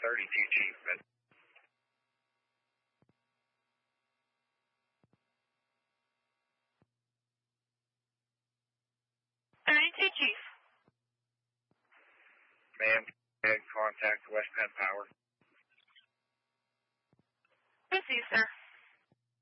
32, Chief. But 32, Chief. Ma'am, contact West Penn Power. Proceed, sir.